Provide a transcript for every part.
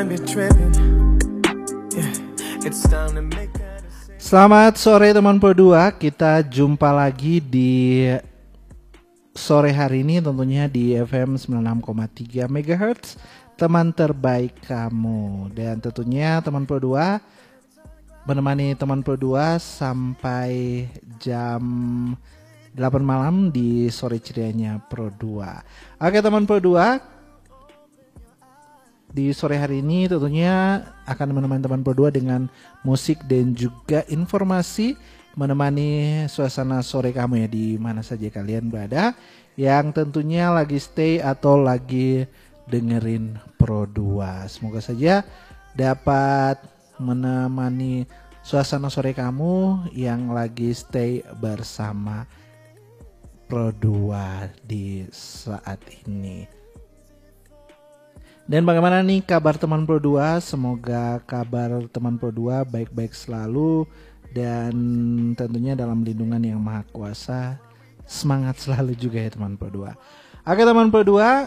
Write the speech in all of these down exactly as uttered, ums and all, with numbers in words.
Selamat sore teman Pro dua, kita jumpa lagi di sore hari ini tentunya di F M sembilan puluh enam koma tiga megahertz, teman terbaik kamu. Dan tentunya teman Pro dua menemani teman Pro dua sampai jam delapan malam di sore cerianya Pro dua. Oke teman Pro dua, di sore hari ini tentunya akan menemani teman Pro dua dengan musik dan juga informasi, menemani suasana sore kamu ya di mana saja kalian berada, yang tentunya lagi stay atau lagi dengerin Pro dua. Semoga saja dapat menemani suasana sore kamu yang lagi stay bersama Pro dua di saat ini. Dan bagaimana nih kabar teman Pro dua? Semoga kabar teman Pro dua baik-baik selalu dan tentunya dalam lindungan yang maha kuasa. Semangat selalu juga ya teman Pro dua. Oke teman Pro dua,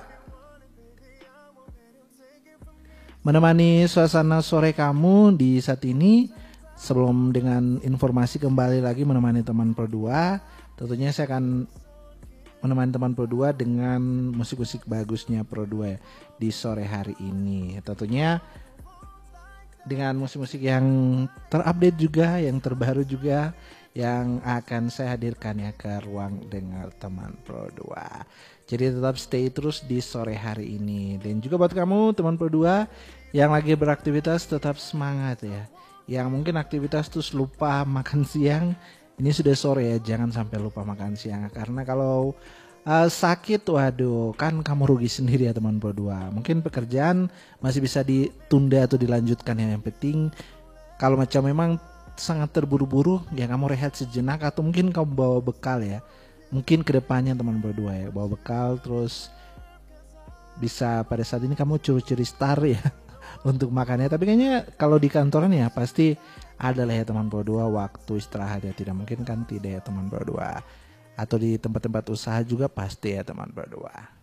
menemani suasana sore kamu di saat ini. Sebelum dengan informasi kembali lagi menemani teman Pro dua, tentunya saya akan menemani teman Pro dua dengan musik-musik bagusnya Pro dua ya, di sore hari ini. Tentunya dengan musik-musik yang terupdate juga, yang terbaru juga, yang akan saya hadirkan ya ke ruang dengar teman Pro dua. Jadi tetap stay terus di sore hari ini. Dan juga buat kamu teman Pro dua yang lagi beraktivitas, tetap semangat ya. Yang mungkin aktivitas terus lupa makan siang, ini sudah sore ya, jangan sampai lupa makan siang. Karena kalau uh, sakit, waduh, kan kamu rugi sendiri ya teman Pro dua. Mungkin pekerjaan masih bisa ditunda atau dilanjutkan ya. Yang penting kalau macam memang sangat terburu-buru, ya kamu rehat sejenak, atau mungkin kamu bawa bekal ya. Mungkin kedepannya teman Pro dua ya, bawa bekal terus bisa pada saat ini kamu curi-curi star ya untuk makannya. Tapi kayaknya kalau di kantoran ya pasti ada lah ya teman Pro dua waktu istirahat ya. Tidak mungkin kan tidak ya teman Pro dua. Atau di tempat-tempat usaha juga pasti ya teman Pro dua.